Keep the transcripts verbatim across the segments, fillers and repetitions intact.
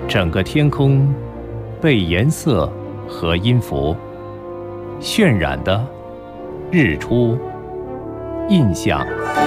整个天空被颜色和音符渲染的日出印象。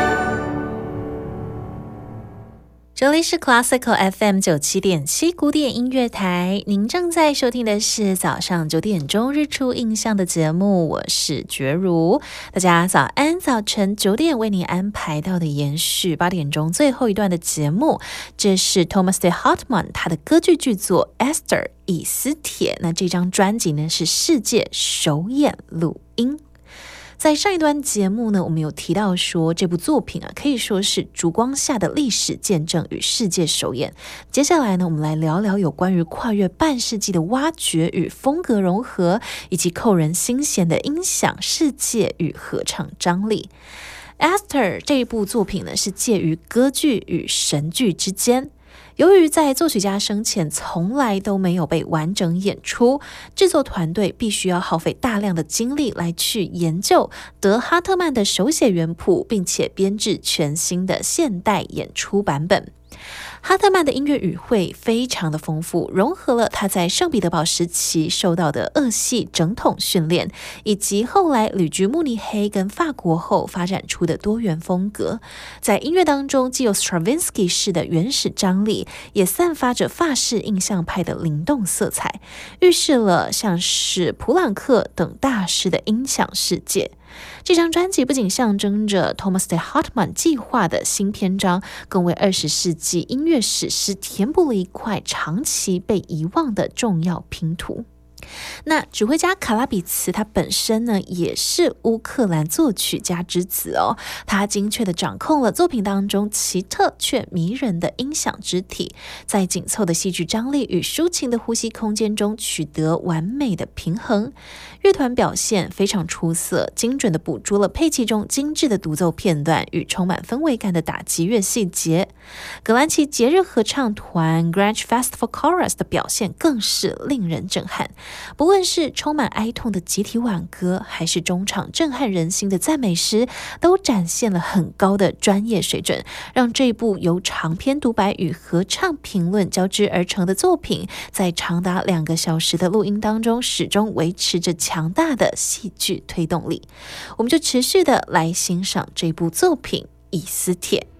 这里是 Classical F M 九七点七古典音乐台，您正在收听的是早上九点钟日出印象的节目，我是觉如。大家早安，早晨九点为您安排到的延续八点钟最后一段的节目，这是 Thomas de Hartmann 他的歌剧巨作 Esther 以斯帖。那这张专辑呢是世界首演录音。在上一段节目呢，我们有提到说这部作品啊，可以说是烛光下的历史见证与世界首演。接下来呢，我们来聊聊有关于跨越半世纪的挖掘与风格融合，以及扣人心弦的音响世界与合唱张力。Esther 这一部作品呢，是介于歌剧与神剧之间。由于在作曲家生前从来都没有被完整演出，制作团队必须要耗费大量的精力来去研究德哈特曼的手写原谱，并且编制全新的现代演出版本。哈特曼的音乐语汇非常的丰富，融合了他在圣彼得堡时期受到的俄系整统训练，以及后来旅居慕尼黑跟法国后发展出的多元风格。在音乐当中，既有 Stravinsky 式的原始张力，也散发着法式印象派的灵动色彩，预示了像是普朗克等大师的音响世界。这张专辑不仅象征着 Thomas de Hartmann 计划的新篇章，更为二十世纪音乐史诗填补了一块长期被遗忘的重要拼图。那指挥家卡拉比茨他本身呢也是乌克兰作曲家之子哦，他精确地掌控了作品当中奇特却迷人的音响肢体，在紧凑的戏剧张力与抒情的呼吸空间中取得完美的平衡。乐团表现非常出色，精准地捕捉了配器中精致的独奏片段与充满氛围感的打击乐细节。格兰奇节日合唱团 Grange Festival Chorus 的表现更是令人震撼，不论是充满哀痛的集体挽歌，还是中场震撼人心的赞美诗，都展现了很高的专业水准，让这部由长篇独白与合唱评论交织而成的作品，在长达两个小时的录音当中，始终维持着强大的戏剧推动力。我们就持续的来欣赏这部作品《以斯帖》。